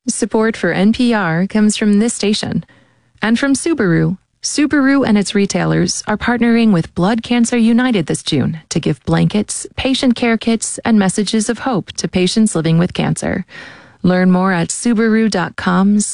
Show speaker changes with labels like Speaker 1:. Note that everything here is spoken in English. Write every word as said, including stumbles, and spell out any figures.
Speaker 1: Support for N P R comes from this station and from Subaru. Subaru and its retailers are partnering with Blood Cancer United this June to give blankets, patient care kits, and messages of hope to patients living with cancer. Learn more at subaru dot com.